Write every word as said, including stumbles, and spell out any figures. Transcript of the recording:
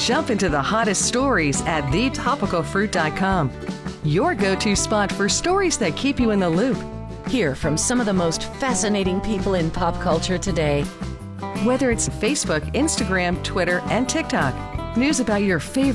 Jump into the hottest stories at the topical fruit dot com. Your go-to spot for stories that keep you in the loop. Hear from some of the most fascinating people in pop culture today. Whether it's Facebook, Instagram, Twitter, and TikTok, news about your favorite